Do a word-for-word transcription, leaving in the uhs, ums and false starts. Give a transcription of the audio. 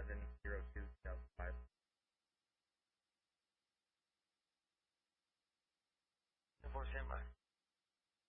eleven zero two two thousand five. ten four, stand by.